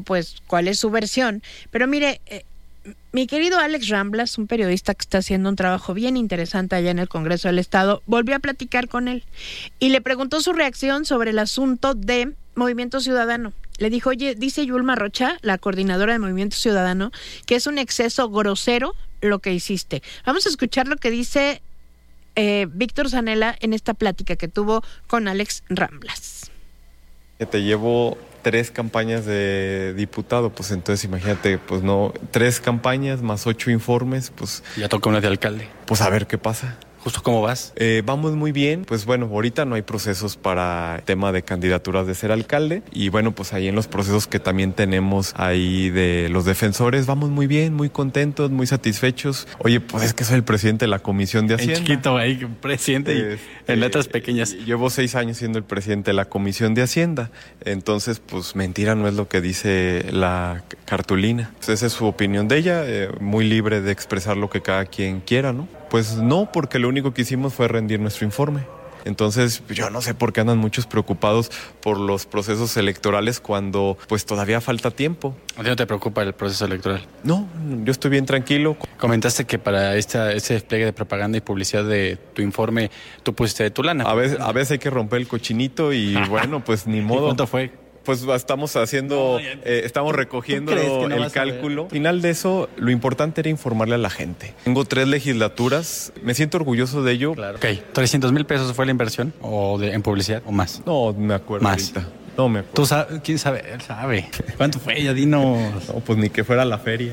pues cuál es su versión. Pero mire, mi querido Alex Ramblas, un periodista que está haciendo un trabajo bien interesante allá en el Congreso del Estado, volvió a platicar con él y le preguntó su reacción sobre el asunto de Movimiento Ciudadano. Le dijo, oye, dice Yulma Rocha, la coordinadora de Movimiento Ciudadano, que es un exceso grosero lo que hiciste. Vamos a escuchar lo que dice Víctor Zanella en esta plática que tuvo con Alex Ramblas. Te llevo 3 campañas de diputado, pues entonces imagínate, pues no, 3 campañas más 8 informes, pues... Ya toca una de alcalde. Pues a ver qué pasa. ¿Justo cómo vas? Vamos muy bien, pues bueno, ahorita no hay procesos para el tema de candidaturas de ser alcalde y bueno, pues ahí en los procesos que también tenemos ahí de los defensores, vamos muy bien, muy contentos, muy satisfechos. Oye, pues es que soy el presidente de la Comisión de Hacienda. En chiquito ahí, presidente y en letras pequeñas. Llevo 6 años siendo el presidente de la Comisión de Hacienda, entonces pues mentira no es lo que dice la cartulina. Pues esa es su opinión de ella, muy libre de expresar lo que cada quien quiera, ¿no? Pues no, porque lo único que hicimos fue rendir nuestro informe. Entonces, yo no sé por qué andan muchos preocupados por los procesos electorales cuando pues todavía falta tiempo. ¿A ti no te preocupa el proceso electoral? No, yo estoy bien tranquilo. Comentaste que para ese despliegue de propaganda y publicidad de tu informe, tú pusiste de tu lana. A veces hay que romper el cochinito y bueno, pues ni modo. ¿Y cuánto fue? Pues estamos haciendo, estamos recogiendo el cálculo. Al final de eso, lo importante era informarle a la gente. Tengo 3 legislaturas, me siento orgulloso de ello. Claro. Ok, $300,000 pesos fue la inversión o en publicidad o más. No, me acuerdo más. Ahorita. No me acuerdo. ¿Tú sabes? ¿Quién sabe? Él sabe. ¿Cuánto fue? Ya dinos. No, pues ni que fuera la feria.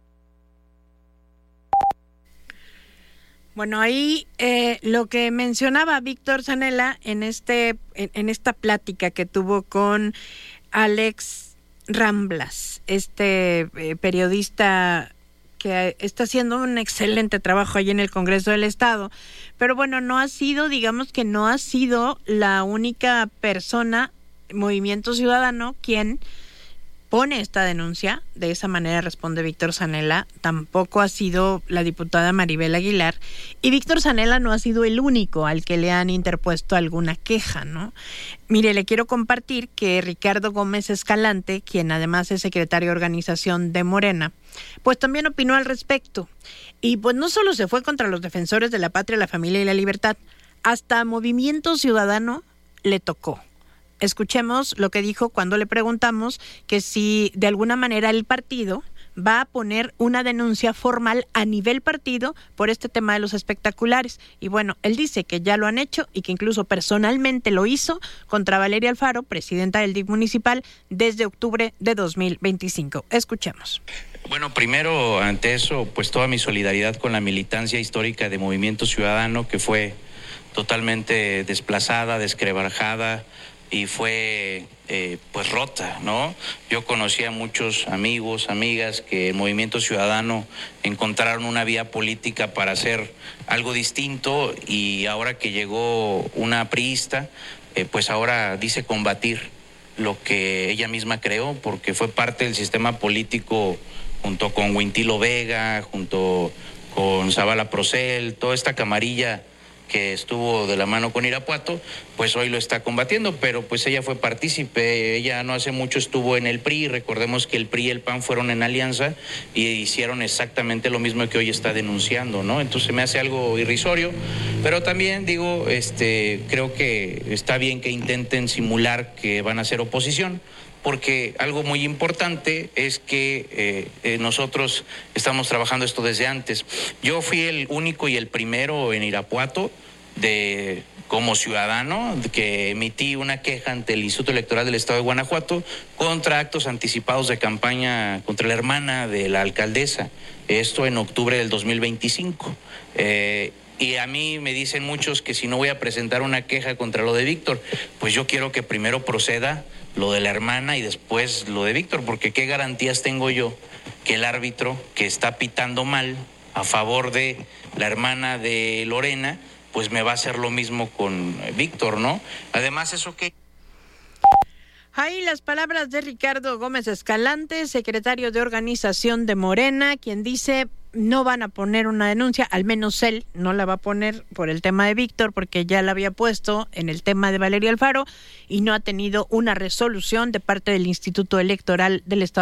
Bueno, ahí lo que mencionaba Víctor Zanella en esta plática que tuvo con Alex Ramblas, periodista que está haciendo un excelente trabajo allí en el Congreso del Estado. Pero bueno, no ha sido la única persona, Movimiento Ciudadano, quien pone esta denuncia. De esa manera responde Víctor Zanella. Tampoco ha sido la diputada Maribel Aguilar, y Víctor Zanella no ha sido el único al que le han interpuesto alguna queja, ¿no? Mire, le quiero compartir que Ricardo Gómez Escalante, quien además es secretario de organización de Morena, pues también opinó al respecto. Y pues no solo se fue contra los defensores de la patria, la familia y la libertad, hasta Movimiento Ciudadano le tocó. Escuchemos lo que dijo cuando le preguntamos que si de alguna manera el partido va a poner una denuncia formal a nivel partido por este tema de los espectaculares. Y bueno, él dice que ya lo han hecho y que incluso personalmente lo hizo contra Valeria Alfaro, presidenta del DIF municipal, desde octubre de 2025. Escuchemos. Bueno, primero, ante eso, pues toda mi solidaridad con la militancia histórica de Movimiento Ciudadano, que fue totalmente desplazada, desquebrajada, y fue pues rota, ¿no? Yo conocí a muchos amigos, amigas que en Movimiento Ciudadano encontraron una vía política para hacer algo distinto, y ahora que llegó una priista, pues ahora dice combatir lo que ella misma creó, porque fue parte del sistema político junto con Wintilo Vega, junto con Zavala Procel, toda esta camarilla que estuvo de la mano con Irapuato, pues hoy lo está combatiendo, pero pues ella fue partícipe. Ella no hace mucho estuvo en el PRI, recordemos que el PRI y el PAN fueron en alianza y hicieron exactamente lo mismo que hoy está denunciando, ¿no? Entonces me hace algo irrisorio, pero también digo, creo que está bien que intenten simular que van a ser oposición, porque algo muy importante es que nosotros estamos trabajando esto desde antes. Yo fui el único y el primero en Irapuato como ciudadano que emití una queja ante el Instituto Electoral del Estado de Guanajuato contra actos anticipados de campaña contra la hermana de la alcaldesa. Esto en octubre del 2025. Y a mí me dicen muchos que si no voy a presentar una queja contra lo de Víctor, pues yo quiero que primero proceda lo de la hermana y después lo de Víctor, porque ¿qué garantías tengo yo que el árbitro que está pitando mal a favor de la hermana de Lorena, pues me va a hacer lo mismo con Víctor, ¿no? Además, eso que... Ahí las palabras de Ricardo Gómez Escalante, secretario de organización de Morena, quien dice no van a poner una denuncia, al menos él no la va a poner por el tema de Víctor, porque ya la había puesto en el tema de Valeria Alfaro y no ha tenido una resolución de parte del Instituto Electoral del Estado